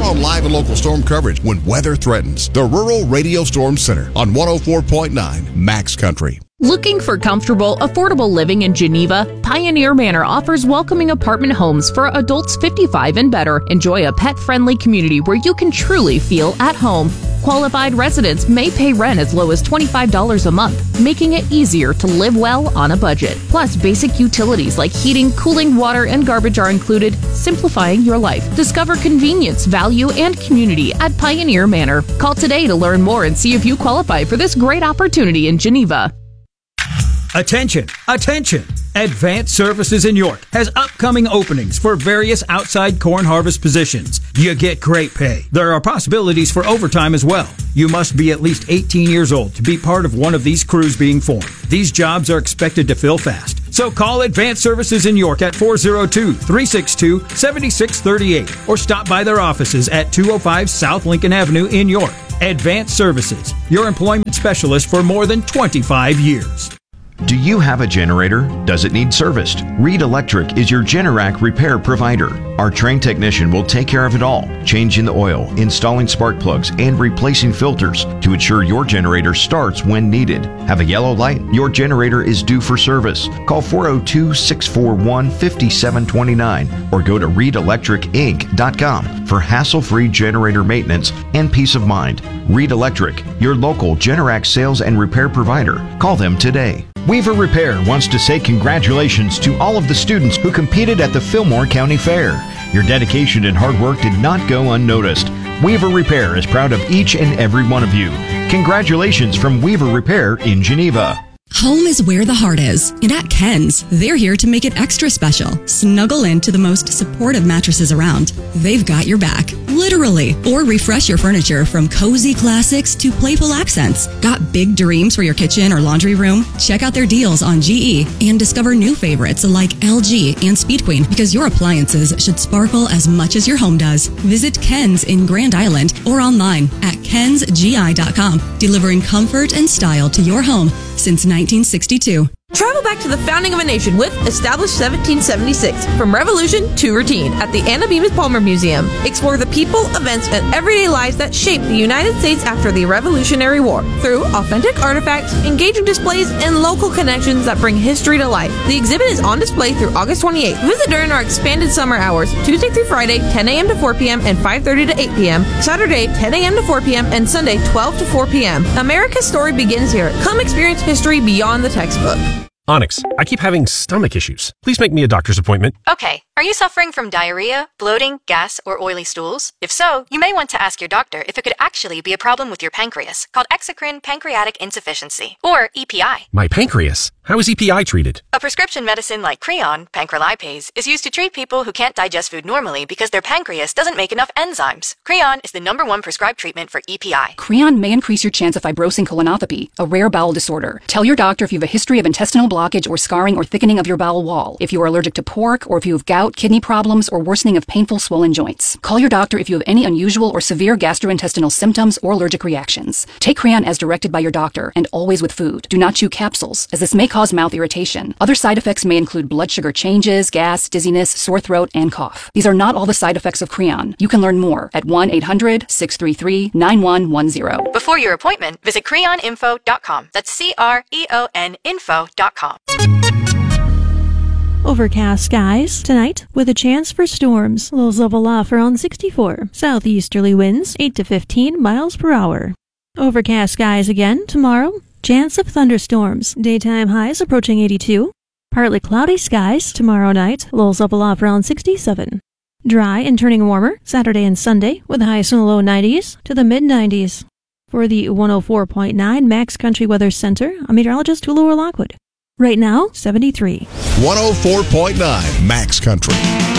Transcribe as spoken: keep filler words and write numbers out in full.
on live and local storm coverage when weather threatens. The Rural Radio Storm Center on one oh four point nine Max Country. Looking for comfortable, affordable living in Geneva? Pioneer Manor offers welcoming apartment homes for adults fifty-five and better. Enjoy a pet-friendly community where you can truly feel at home. Qualified residents may pay rent as low as twenty-five dollars a month, making it easier to live well on a budget. Plus, basic utilities like heating, cooling, water, and garbage are included, simplifying your life. Discover convenience, value, and community at Pioneer Manor. Call today to learn more and see if you qualify for this great opportunity in Geneva. Attention! Attention! Advanced Services in York has upcoming openings for various outside corn harvest positions. You get great pay. There are possibilities for overtime as well. You must be at least eighteen years old to be part of one of these crews being formed. These jobs are expected to fill fast. So call Advanced Services in York at four oh two, three six two, seven six three eight or stop by their offices at two oh five South Lincoln Avenue in York. Advanced Services, your employment specialist for more than twenty-five years. Do you have a generator? Does it need serviced? Reed Electric is your Generac repair provider. Our trained technician will take care of it all, changing the oil, installing spark plugs, and replacing filters to ensure your generator starts when needed. Have a yellow light? Your generator is due for service. Call four oh two, six four one, five seven two nine or go to reed electric inc dot com for hassle-free generator maintenance and peace of mind. Reed Electric, your local Generac sales and repair provider. Call them today. Weaver Repair wants to say congratulations to all of the students who competed at the Fillmore County Fair. Your dedication and hard work did not go unnoticed. Weaver Repair is proud of each and every one of you. Congratulations from Weaver Repair in Geneva. Home is where the heart is, and at Ken's, they're here to make it extra special. Snuggle into the most supportive mattresses around. They've got your back, literally. Or refresh your furniture from cozy classics to playful accents. Got big dreams for your kitchen or laundry room? Check out their deals on G E and discover new favorites like L G and Speed Queen, because your appliances should sparkle as much as your home does. Visit Ken's in Grand Island or online at kens g i dot com, delivering comfort and style to your home since nineteen sixty-two. Travel back to the founding of a nation with Established seventeen seventy-six, from revolution to routine at the Anna Bemis Palmer Museum. Explore the people, events, and everyday lives that shaped the United States after the Revolutionary War through authentic artifacts, engaging displays, and local connections that bring history to life. The exhibit is on display through August twenty-eighth. Visit during our expanded summer hours, Tuesday through Friday, ten a.m. to four p.m. and five thirty to eight p.m., Saturday, ten a.m. to four p.m., and Sunday, twelve to four p.m. America's story begins here. Come experience history beyond the textbook. Onyx, I keep having stomach issues. Please make me a doctor's appointment. Okay. Are you suffering from diarrhea, bloating, gas, or oily stools? If so, you may want to ask your doctor if it could actually be a problem with your pancreas, called exocrine pancreatic insufficiency, or E P I. My pancreas? How is E P I treated? A prescription medicine like Creon, pancrelipase, is used to treat people who can't digest food normally because their pancreas doesn't make enough enzymes. Creon is the number one prescribed treatment for E P I. Creon may increase your chance of fibrosing colonopathy, a rare bowel disorder. Tell your doctor if you have a history of intestinal blockage or scarring or thickening of your bowel wall, if you are allergic to pork, or if you have gout, kidney problems, or worsening of painful swollen joints. Call your doctor if you have any unusual or severe gastrointestinal symptoms or allergic reactions. Take Creon as directed by your doctor, and always with food. Do not chew capsules, as this may cause mouth irritation. Other side effects may include blood sugar changes, gas, dizziness, sore throat, and cough. These are not all the side effects of Creon. You can learn more at one eight hundred, six three three, nine one one zero. Before your appointment, visit creon info dot com. That's C R E O N info dot com. Overcast skies tonight with a chance for storms. Lows level off around sixty-four. Southeasterly winds eight to fifteen miles per hour. Overcast skies again tomorrow. Chance of thunderstorms. Daytime highs approaching eighty-two. Partly cloudy skies tomorrow night. Lows level off around sixty-seven. Dry and turning warmer Saturday and Sunday with highs in the low nineties to the mid nineties. For the one oh four point nine Max Country Weather Center, I'm meteorologist Hulu Lockwood. Right now, seventy-three. one oh four point nine Max Country.